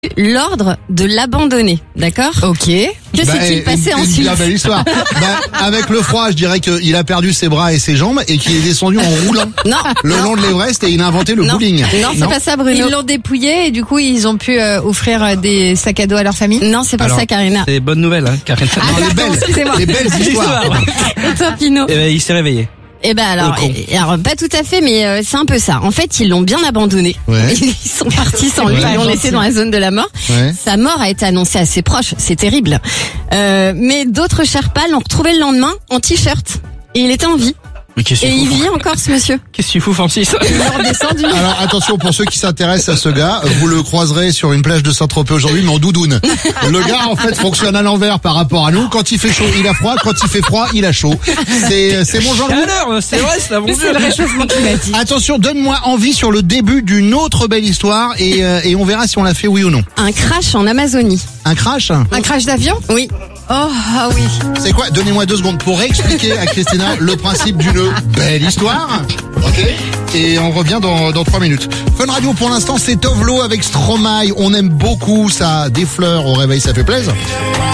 l'ordre de l'abandonner, d'accord ? Ok. Que s'est-il passé ensuite ? Une bien belle histoire. Avec le froid, je dirais qu'il a perdu ses bras et ses jambes et qu'il est descendu en roulant Non. le long de l'Everest et il a inventé le Non. bowling. Non, c'est pas ça, Bruno. Ils l'ont dépouillé et du coup ils ont pu offrir des sacs à dos à leur famille. Non, c'est pas Alors, ça, Karina. C'est bonne nouvelle, hein, Karina. Non, les pardon, excusez-moi. les belles histoires. Et toi, Pino ? Eh ben, il s'est réveillé. Eh ben alors, Au con. alors pas tout à fait, mais c'est un peu ça. En fait, ils l'ont bien abandonné. Ouais. Ils sont partis sans lui, Ouais. ils l'ont laissé dans la zone de la mort. Ouais. Sa mort a été annoncée à ses proches, c'est terrible. Mais d'autres Sherpas l'ont retrouvé le lendemain en t-shirt. Et il était en vie. Mais qu'est-ce Et qu'il il fout vit encore, ce monsieur. Qu'est-ce qu'il fout, Francis? Il est redescendu. Alors attention, pour ceux qui s'intéressent à ce gars, vous le croiserez sur une plage de Saint-Tropez aujourd'hui, mais en doudoune. Le gars, en fait, fonctionne à l'envers par rapport à nous. Quand il fait chaud, il a froid. Quand il fait froid, il a chaud. C'est mon Jean-Loup. Alors, c'est vrai, c'est la bon C'est le réchauffement climatique. Attention, donne-moi envie sur le début d'une autre belle histoire et on verra si on l'a fait oui ou non. Un crash en Amazonie. Un crash? Un crash d'avion? Oui. Oh, ah oui. C'est quoi? Donnez-moi 2 secondes pour réexpliquer à Christina le principe d'une belle histoire. Ok. Et on revient dans 3 minutes. Fun Radio pour l'instant, c'est Tovlo avec Stromae. On aime beaucoup ça. Des fleurs au réveil, ça fait plaisir.